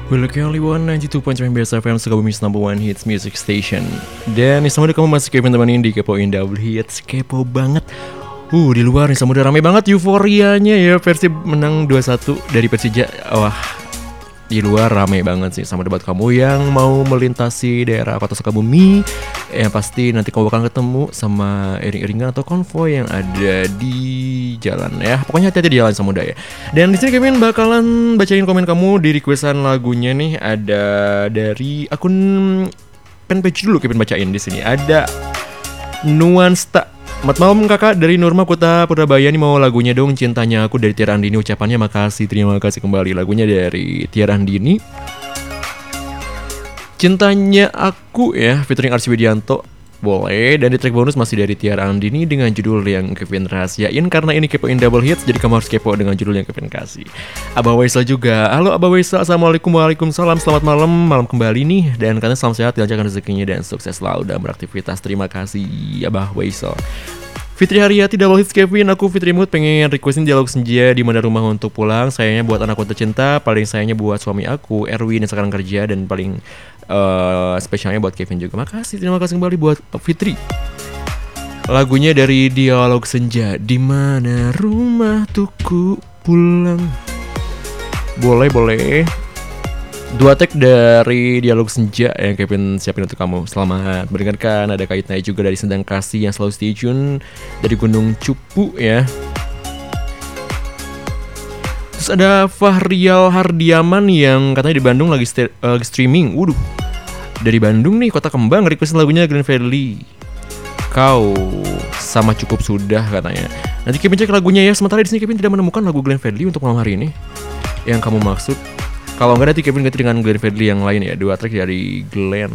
We're looking only 192.3 Best FM, Sukabumi's number one hits music station. Dan nih Samudra, kamu masih Kevin temenin di Kepoin Double Hits. Kepo banget. Di luar nih Samudra rame banget euforianya ya. Persib menang 2-1 dari Persija. Wah, di luar rame banget sih sama debat kamu yang mau melintasi daerah Kota Sukabumi. Yang pasti nanti kamu bakal ketemu sama iring-iringan atau konvoy yang ada di jalan ya. Pokoknya hati-hati di jalan Samudra ya. Dan di sini Kevin bakalan bacain komen kamu di requestan lagunya nih. Ada dari akun fanpage dulu Kevin bacain di sini. Ada Nuansta. Selamat malam kakak, dari Nurma Kota Purabaya nih, mau lagunya dong Cintanya Aku dari Tiara Andini. Ucapannya makasih, terima kasih kembali. Lagunya dari Tiara Andini, Cintanya Aku ya, featuring Arsy Widianto. Boleh, dan di track bonus masih dari Tiara Andini dengan judul yang Kevin rahasiain. Karena ini Kepoin Double Hits, jadi kamu harus kepo dengan judul yang Kevin kasih. Abah Waisal juga, halo Abah Waisal, assalamualaikum, waalaikumsalam, selamat malam kembali nih. Dan katanya salam sehat, dilancarkan rezekinya dan sukses selalu dalam beraktivitas. Terima kasih Abah Waisal. Fitri Haryati Double Hits Kevin, aku Fitri Mood pengen requestin Dialog Senja di Mana Rumah Untuk Pulang. Sayangnya buat anakku tercinta, paling sayangnya buat suami aku Erwin yang sekarang kerja, dan paling spesialnya buat Kevin juga. Makasih, terima kasih kembali buat Fitri. Lagunya dari Dialog Senja, Di Mana Rumah Tuku Pulang. Boleh. Dua tag dari Dialog Senja yang Kevin siapin untuk kamu. Selamat mendengarkan. Ada kaitannya juga dari Sendang Kasih yang selalu stay tune dari Gunung Cupu ya. Terus ada Fahrial Hardiaman yang katanya di Bandung lagi streaming. Dari Bandung nih, Kota Kembang, requestin lagunya Glenn Fredly, Kau Sama Cukup Sudah katanya. Nanti Kevin cek lagunya ya. Sementara di sini Kevin tidak menemukan lagu Glenn Fredly untuk malam hari ini yang kamu maksud. Kalau enggak nanti Kevin ganti dengan Glenn Fredly yang lain ya. Dua track dari Glenn.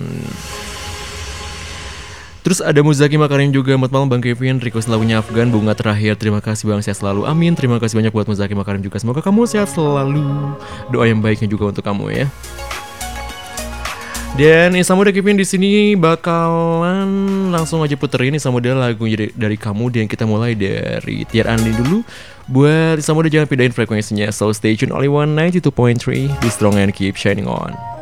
Terus ada Muzaki Makarim juga. Selamat malam Bang Kevin, request lagunya Afgan, Bunga Terakhir. Terima kasih Bang, sehat selalu, amin. Terima kasih banyak buat Muzaki Makarim juga. Semoga kamu sehat selalu. Doa yang baiknya juga untuk kamu ya. Dan Samudra Kevin di sini bakalan langsung aja puterin Samudra lagu dari kamu. Dan kita mulai dari Tiara Andini dulu. Buat Samudra jangan pindahin frekuensinya. So stay tuned only 192.3. Be strong and keep shining on.